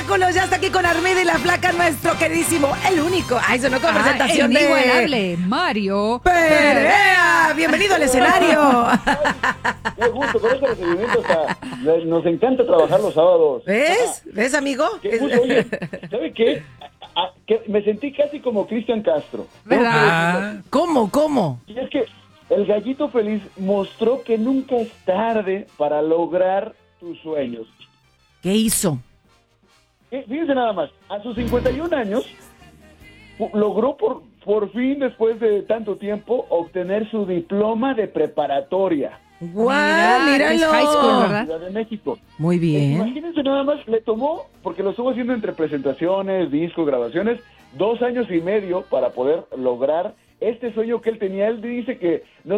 espectáculos, ya está aquí con Armida y la Flaca, nuestro queridísimo, el único. Ay, sonó con presentación el de inigualable Mario Perea. Bienvenido al escenario. Qué gusto, con este recibimiento nos encanta trabajar los sábados. ¿Ves? ¿Ves, amigo? Qué gusto, oye, ¿sabe qué? Que me sentí casi como Cristian Castro. ¿Verdad? ¿Cómo? Y es que el Gallito Feliz mostró que nunca es tarde para lograr tus sueños. ¿Qué hizo? Fíjense nada más, a sus 51 años logró por fin, después de tanto tiempo, obtener su diploma de preparatoria. ¡Guau! Mira, ¡Míralo! es high school, ¿verdad? Ciudad de México. Muy bien. Imagínense nada más, le tomó, porque lo estuvo haciendo entre presentaciones, discos, grabaciones, 2 años y medio para poder lograr este sueño que él tenía. Él dice que no